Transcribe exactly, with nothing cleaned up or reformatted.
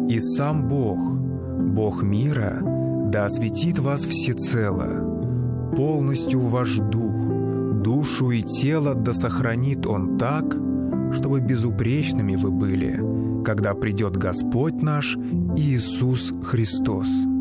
И сам Бог, Бог мира, да осветит вас всецело, полностью ваш дух, душу и тело да сохранит Он так, чтобы безупречными вы были, когда придет Господь наш Иисус Христос.